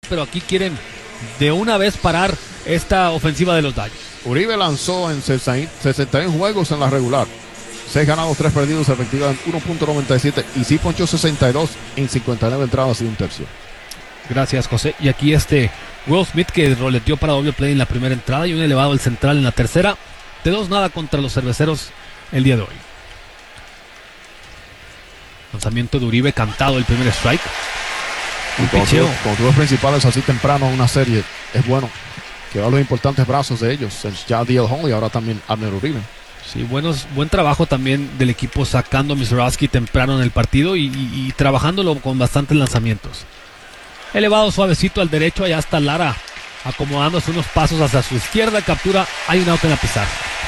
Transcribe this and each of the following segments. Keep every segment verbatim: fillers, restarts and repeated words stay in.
pero aquí quieren de una vez parar esta ofensiva de los Dodgers. Uribe lanzó en sesenta y uno juegos en la regular. seis ganados, tres perdidos, efectiva en uno punto noventa y siete. Y sí ponchó sesenta y dos en cincuenta y nueve entradas y un tercio. Gracias, José. Y aquí este Will Smith, que roleteó para doble play en la primera entrada y un elevado el central en la tercera. De dos nada contra los Cerveceros el día de hoy. Lanzamiento de Uribe cantado, el primer strike. Un Cuando picheo. tú, cuando tú ves principales así temprano en una serie, es bueno que va los importantes brazos de ellos. Ya D L Hall y ahora también Abner Uribe. Sí, buenos, buen trabajo también del equipo sacando a Mizrachi temprano en el partido y, y, y trabajándolo con bastantes lanzamientos. Elevado suavecito al derecho, allá está Lara acomodándose unos pasos hacia su izquierda, captura, hay un out en la pizarra.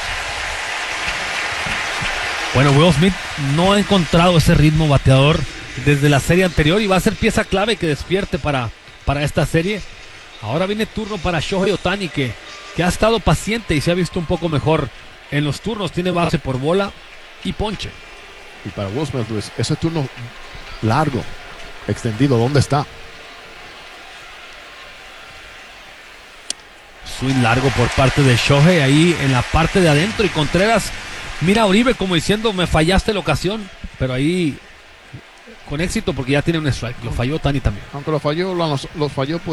Bueno, Will Smith no ha encontrado ese ritmo bateador desde la serie anterior y va a ser pieza clave que despierte para, para esta serie. Ahora viene turno para Shohei Ohtani, que, que ha estado paciente y se ha visto un poco mejor en los turnos. Tiene base por bola y ponche. Y para Will Smith, Luis, ese turno largo, extendido, ¿dónde está? Swing largo por parte de Shohei ahí en la parte de adentro, y Contreras mira a Uribe como diciendo, me fallaste la ocasión, pero ahí con éxito porque ya tiene un strike. Lo falló Ohtani también. Aunque lo falló, lo, lo falló pues